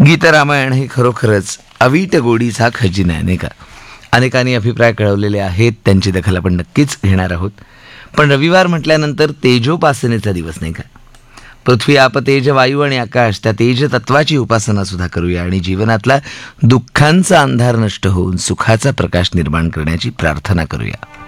गीतरामायण हे खरोखरच अवीट गोडीचा खजिना आहे, नाही का? अनेकांनी अभिप्राय कळवलेले आहेत, त्यांची दखल आपण नक्कीच घेणार आहोत. पण रविवार म्हटल्यानंतर तेजोपासनेचा दिवस, नाही का? पृथ्वी, आप, तेज, वायू आणि आकाश, त्या तेज तत्वाची उपासना सुद्धा करूया आणि जीवनातला दुःखांचा अंधार नष्ट होऊन सुखाचा प्रकाश निर्माण करण्याची प्रार्थना करूया.